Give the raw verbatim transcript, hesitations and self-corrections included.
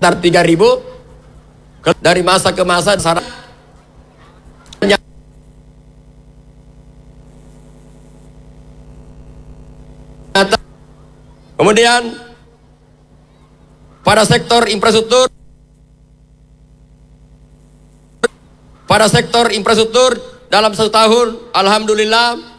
tiga ribu dari masa ke masa. Kemudian pada sektor infrastruktur, pada sektor infrastruktur dalam satu tahun, alhamdulillah